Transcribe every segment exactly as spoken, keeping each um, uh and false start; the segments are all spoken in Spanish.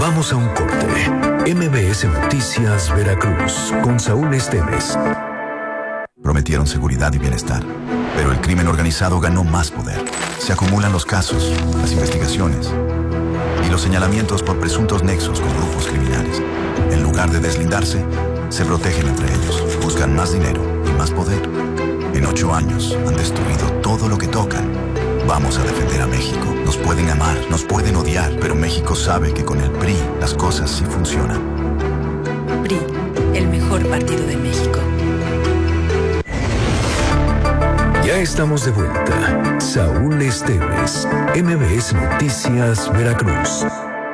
Vamos a un corte. M B S Noticias Veracruz con Saúl Esteves. Prometieron seguridad y bienestar, pero el crimen organizado ganó más poder. Se acumulan los casos, las investigaciones y los señalamientos por presuntos nexos con grupos criminales. En lugar de deslindarse, se protegen entre ellos, buscan más dinero y más poder. En ocho años han destruido todo lo que tocan. Vamos a defender a México. Nos pueden amar, nos pueden odiar, pero México sabe que con el P R I las cosas sí funcionan. P R I, el mejor partido de México. Ya estamos de vuelta. Saúl Esteves, M B S Noticias Veracruz.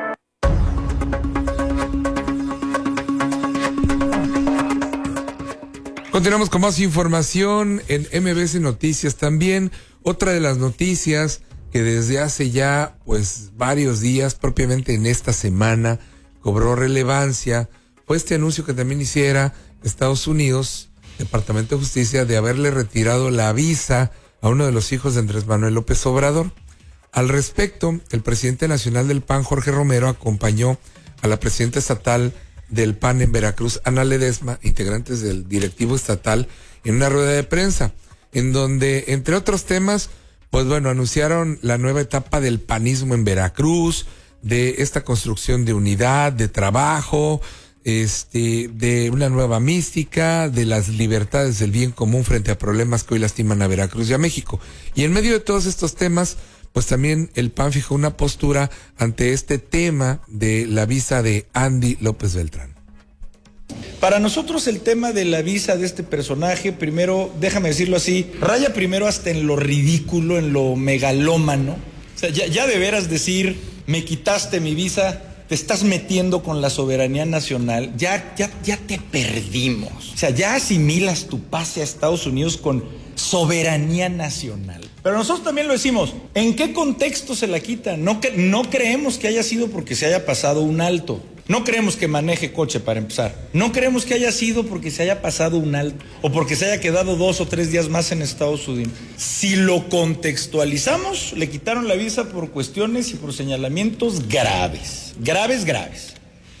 Continuamos con más información en M B S Noticias también. Otra de las noticias que desde hace ya pues varios días, propiamente en esta semana, cobró relevancia, fue este anuncio que también hiciera Estados Unidos, Departamento de Justicia, de haberle retirado la visa a uno de los hijos de Andrés Manuel López Obrador. Al respecto, el presidente nacional del P A N, Jorge Romero, acompañó a la presidenta estatal del P A N en Veracruz, Ana Ledesma, integrantes del directivo estatal, en una rueda de prensa, en donde, entre otros temas, pues bueno, anunciaron la nueva etapa del panismo en Veracruz, de esta construcción de unidad, de trabajo, este, de una nueva mística, de las libertades del bien común frente a problemas que hoy lastiman a Veracruz y a México. Y en medio de todos estos temas, pues también el P A N fijó una postura ante este tema de la visa de Andy López Beltrán. Para nosotros el tema de la visa de este personaje, primero, déjame decirlo así, raya primero hasta en lo ridículo, en lo megalómano. O sea, ya, ya de veras decir, me quitaste mi visa, te estás metiendo con la soberanía nacional, ya, ya, ya te perdimos. O sea, ya asimilas tu pase a Estados Unidos con soberanía nacional. Pero nosotros también lo decimos, ¿en qué contexto se la quitan? No, no creemos que haya sido porque se haya pasado un alto. No creemos que maneje coche para empezar. No creemos que haya sido porque se haya pasado un alto o porque se haya quedado dos o tres días más en Estados Unidos. Si lo contextualizamos, le quitaron la visa por cuestiones y por señalamientos graves. Graves, graves.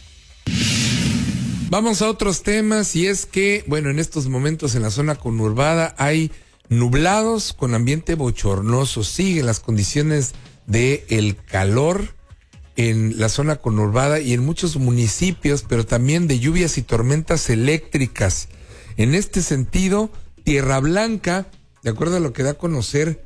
Vamos a otros temas, y es que, bueno, en estos momentos en la zona conurbada hay nublados con ambiente bochornoso. Siguen las condiciones de el calor en la zona conurbada y en muchos municipios, pero también de lluvias y tormentas eléctricas. En este sentido, Tierra Blanca, de acuerdo a lo que da a conocer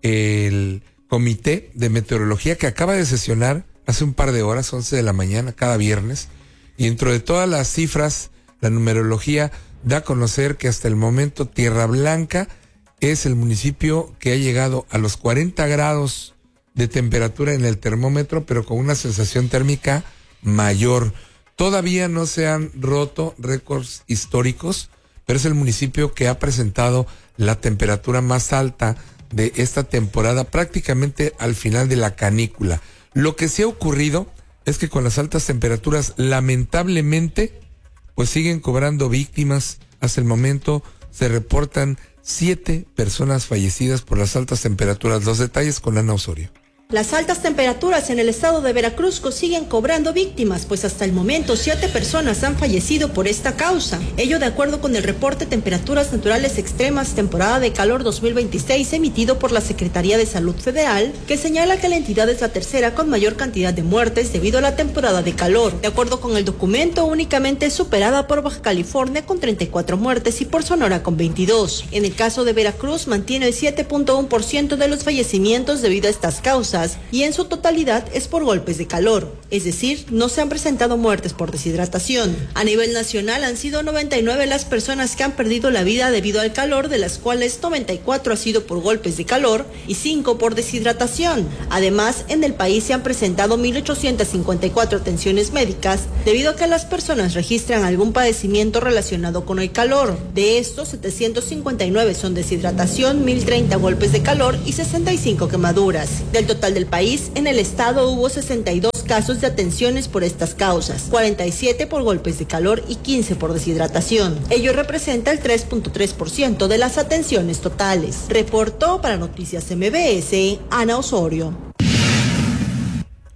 el Comité de Meteorología, que acaba de sesionar hace un par de horas, once de la mañana, cada viernes, y dentro de todas las cifras, la numerología da a conocer que hasta el momento Tierra Blanca es el municipio que ha llegado a los cuarenta grados de temperatura en el termómetro, pero con una sensación térmica mayor. Todavía no se han roto récords históricos, pero es el municipio que ha presentado la temperatura más alta de esta temporada, prácticamente al final de la canícula. Lo que sí ha ocurrido es que con las altas temperaturas, lamentablemente, pues siguen cobrando víctimas. Hasta el momento se reportan siete personas fallecidas por las altas temperaturas. Los detalles con Ana Osorio. Las altas temperaturas en el estado de Veracruz siguen cobrando víctimas, pues hasta el momento siete personas han fallecido por esta causa. Ello de acuerdo con el reporte Temperaturas Naturales Extremas Temporada de Calor dos mil veintiséis emitido por la Secretaría de Salud Federal, que señala que la entidad es la tercera con mayor cantidad de muertes debido a la temporada de calor. De acuerdo con el documento, únicamente superada por Baja California con treinta y cuatro muertes y por Sonora con veintidós. En el caso de Veracruz, mantiene el siete punto uno por ciento de los fallecimientos debido a estas causas, y en su totalidad es por golpes de calor, es decir, no se han presentado muertes por deshidratación. A nivel nacional han sido noventa y nueve las personas que han perdido la vida debido al calor, de las cuales noventa y cuatro ha sido por golpes de calor y cinco por deshidratación. Además, en el país se han presentado mil ochocientas cincuenta y cuatro atenciones médicas debido a que las personas registran algún padecimiento relacionado con el calor. De estos, setecientos cincuenta y nueve son deshidratación, mil treinta golpes de calor y sesenta y cinco quemaduras. Del total del país, en el estado hubo sesenta y dos casos de atenciones por estas causas, cuarenta y siete por golpes de calor y quince por deshidratación. Ello representa el tres punto tres por ciento de las atenciones totales. Reportó para Noticias M B S, Ana Osorio.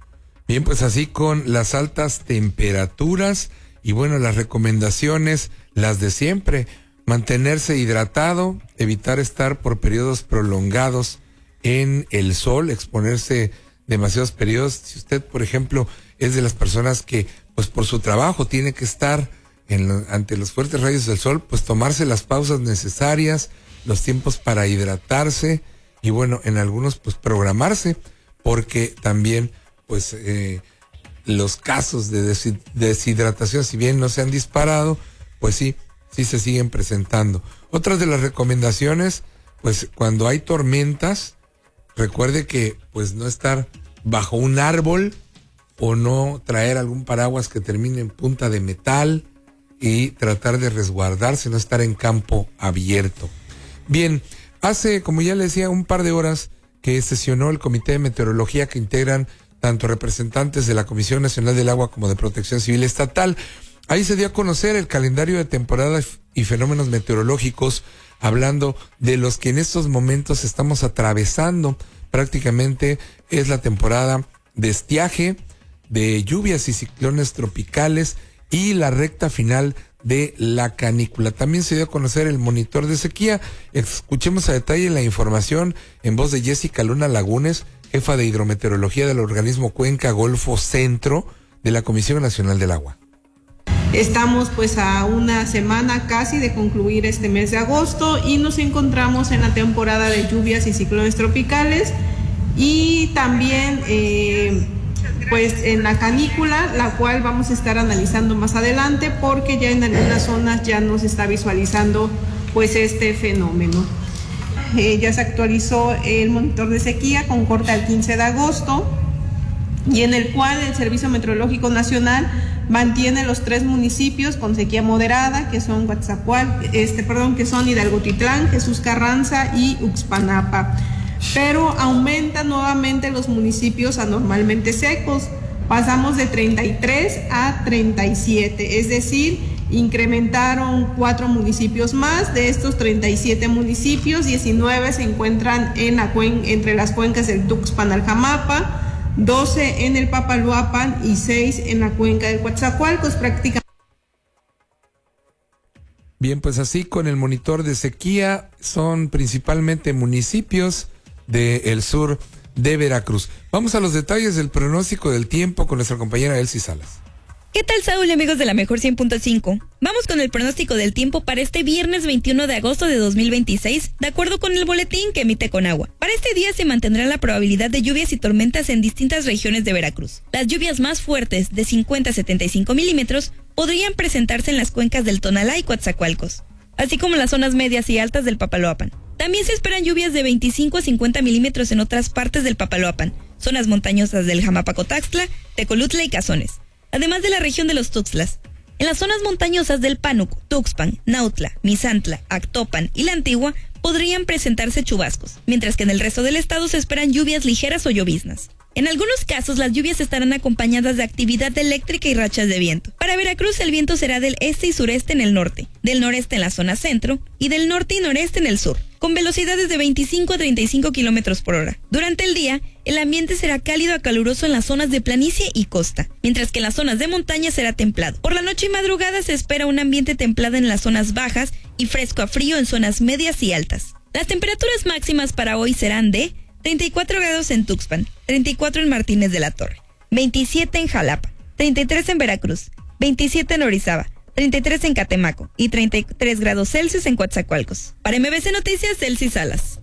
Bien, pues así con las altas temperaturas y bueno, las recomendaciones, las de siempre, mantenerse hidratado, evitar estar por periodos prolongados en el sol, exponerse demasiados periodos. Si usted, por ejemplo, es de las personas que, pues por su trabajo, tiene que estar en lo, ante los fuertes rayos del sol, pues tomarse las pausas necesarias, los tiempos para hidratarse y bueno, en algunos pues programarse, porque también pues eh, los casos de deshid- deshidratación, si bien no se han disparado, pues sí, sí se siguen presentando. Otras de las recomendaciones, pues cuando hay tormentas, recuerde que pues no estar bajo un árbol o no traer algún paraguas que termine en punta de metal y tratar de resguardarse, no estar en campo abierto. Bien, hace, como ya le decía, un par de horas que sesionó el Comité de Meteorología que integran tanto representantes de la Comisión Nacional del Agua como de Protección Civil Estatal. Ahí se dio a conocer el calendario de temporadas y fenómenos meteorológicos, hablando de los que en estos momentos estamos atravesando. Prácticamente es la temporada de estiaje, de lluvias y ciclones tropicales y la recta final de la canícula. También se dio a conocer el monitor de sequía. Escuchemos a detalle la información en voz de Jessica Luna Lagunes, jefa de hidrometeorología del organismo Cuenca Golfo Centro de la Comisión Nacional del Agua. Estamos pues a una semana casi de concluir este mes de agosto y nos encontramos en la temporada de lluvias y ciclones tropicales y también eh, pues en la canícula, la cual vamos a estar analizando más adelante porque ya en algunas zonas ya nos está visualizando pues este fenómeno. Eh, ya se actualizó el monitor de sequía con corte al quince de agosto y en el cual el Servicio Meteorológico Nacional mantiene los tres municipios con sequía moderada, que son Coatzacoalcos, este, perdón, que son Hidalgotitlán, Jesús Carranza y Uxpanapa. Pero aumentan nuevamente los municipios anormalmente secos. Pasamos de treinta y tres a treinta y siete, es decir, incrementaron cuatro municipios más. De estos treinta y siete municipios, diecinueve se encuentran en la cuen- entre las cuencas del Tuxpan-Aljamapa, doce en el Papaloapan y seis en la cuenca del Coatzacoalcos, prácticamente. Bien, pues así con el monitor de sequía son principalmente municipios del sur de Veracruz. Vamos a los detalles del pronóstico del tiempo con nuestra compañera Elsie Salas. ¿Qué tal, Saúl, amigos de la Mejor cien punto cinco? Vamos con el pronóstico del tiempo para este viernes veintiuno de agosto de dos mil veintiséis, de acuerdo con el boletín que emite Conagua. Para este día se mantendrá la probabilidad de lluvias y tormentas en distintas regiones de Veracruz. Las lluvias más fuertes, de cincuenta a setenta y cinco milímetros, podrían presentarse en las cuencas del Tonalá y Coatzacoalcos, así como en las zonas medias y altas del Papaloapan. También se esperan lluvias de veinticinco a cincuenta milímetros en otras partes del Papaloapan, zonas montañosas del Jamapacotaxtla, Tecolutla y Cazones, además de la región de los Tuxtlas. En las zonas montañosas del Pánuco, Tuxpan, Nautla, Misantla, Actopan y La Antigua podrían presentarse chubascos, mientras que en el resto del estado se esperan lluvias ligeras o lloviznas. En algunos casos las lluvias estarán acompañadas de actividad eléctrica y rachas de viento. Para Veracruz el viento será del este y sureste en el norte, del noreste en la zona centro y del norte y noreste en el sur, con velocidades de veinticinco a treinta y cinco kilómetros por hora. Durante el día, el ambiente será cálido a caluroso en las zonas de planicie y costa, mientras que en las zonas de montaña será templado. Por la noche y madrugada se espera un ambiente templado en las zonas bajas y fresco a frío en zonas medias y altas. Las temperaturas máximas para hoy serán de treinta y cuatro grados en Tuxpan, treinta y cuatro en Martínez de la Torre, veintisiete en Jalapa, treinta y tres en Veracruz, veintisiete en Orizaba, treinta y tres en Catemaco y treinta y tres grados Celsius en Coatzacoalcos. Para M B C Noticias, Elsie Salas.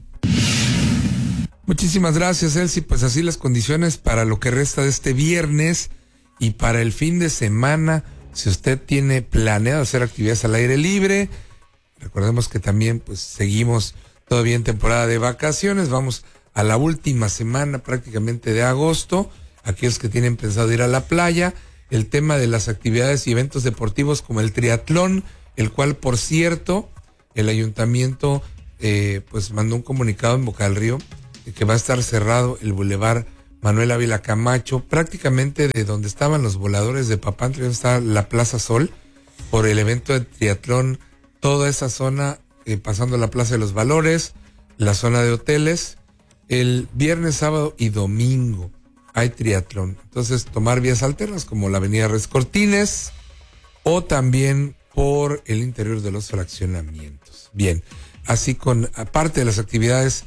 Muchísimas gracias, Elsie. Pues así las condiciones para lo que resta de este viernes y para el fin de semana. Si usted tiene planeado hacer actividades al aire libre, recordemos que también pues seguimos todavía en temporada de vacaciones. Vamos a la última semana prácticamente de agosto. Aquellos que tienen pensado ir a la playa, el tema de las actividades y eventos deportivos como el triatlón, el cual, por cierto, el ayuntamiento eh, pues mandó un comunicado en Boca del Río de que va a estar cerrado el bulevar Manuel Ávila Camacho, prácticamente de donde estaban los voladores de Papantla, donde está la Plaza Sol, por el evento de triatlón, toda esa zona, eh, pasando la Plaza de los Valores, la zona de hoteles, el viernes, sábado y domingo. hay triatlón. Entonces, tomar vías alternas como la avenida Res Cortines o también por el interior de los fraccionamientos. Bien, así con aparte de las actividades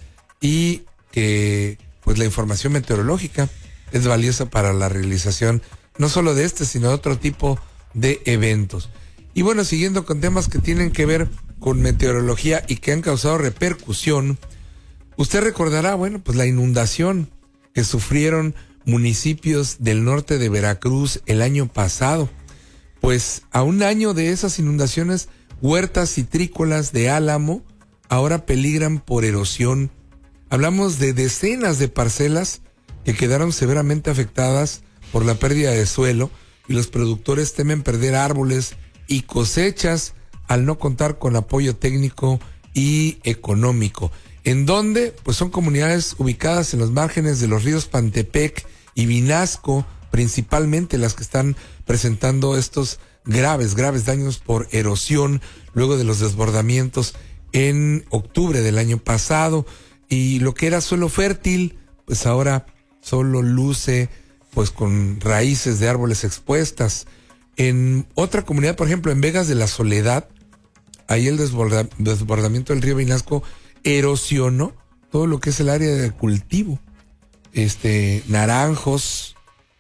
y que pues la información meteorológica es valiosa para la realización no solo de este, sino de otro tipo de eventos. Y bueno, siguiendo con temas que tienen que ver con meteorología y que han causado repercusión, usted recordará, bueno, pues la inundación que sufrieron municipios del norte de Veracruz el año pasado. Pues a un año de esas inundaciones, huertas citrícolas de Álamo ahora peligran por erosión. Hablamos de decenas de parcelas que quedaron severamente afectadas por la pérdida de suelo y los productores temen perder árboles y cosechas al no contar con apoyo técnico y económico. ¿En dónde? Pues son comunidades ubicadas en los márgenes de los ríos Pantepec y Vinasco, principalmente las que están presentando estos graves, graves daños por erosión luego de los desbordamientos en octubre del año pasado. Y lo que era suelo fértil, pues ahora solo luce pues con raíces de árboles expuestas. En otra comunidad, por ejemplo, en Vegas de la Soledad, ahí el desborda, desbordamiento del río Vinasco erosionó todo lo que es el área de cultivo. Este, naranjos,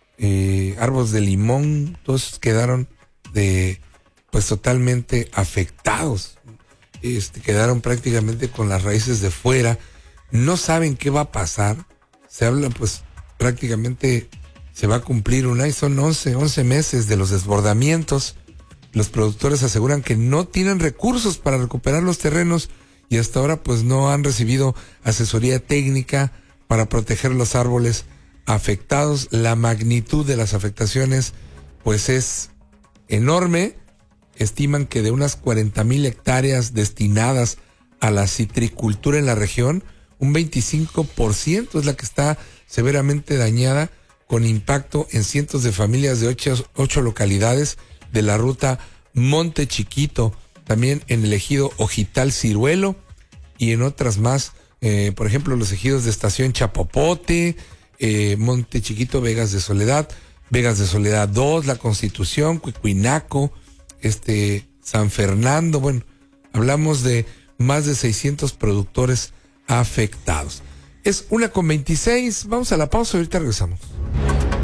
eh, árboles de limón, todos quedaron de, pues totalmente afectados. Este, quedaron prácticamente con las raíces de fuera. No saben qué va a pasar. Se habla, pues, prácticamente se va a cumplir un año, son once, once meses de los desbordamientos. Los productores aseguran que no tienen recursos para recuperar los terrenos y hasta ahora pues no han recibido asesoría técnica para proteger los árboles afectados. La magnitud de las afectaciones pues es enorme. Estiman que de unas cuarenta mil hectáreas destinadas a la citricultura en la región, un veinticinco por ciento es la que está severamente dañada, con impacto en cientos de familias de ocho, ocho localidades de la ruta Monte Chiquito, también en el ejido Ojital Ciruelo y en otras más, eh, por ejemplo, los ejidos de Estación Chapopote, eh, Monte Chiquito, Vegas de Soledad, Vegas de Soledad dos, La Constitución, Cuicuinaco, este, San Fernando. Bueno, hablamos de más de seiscientos productores afectados. Es una con veintiséis, vamos a la pausa, ahorita regresamos.